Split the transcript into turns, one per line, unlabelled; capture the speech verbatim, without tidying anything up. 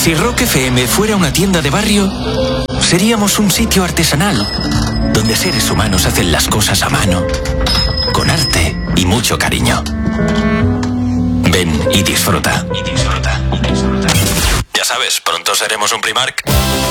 Si Rock F M fuera una tienda de barrio, seríamos un sitio artesanal, donde seres humanos hacen las cosas a mano, con arte y mucho cariño. Ven y disfruta. Y disfruta. Ya sabes, pronto seremos un Primark.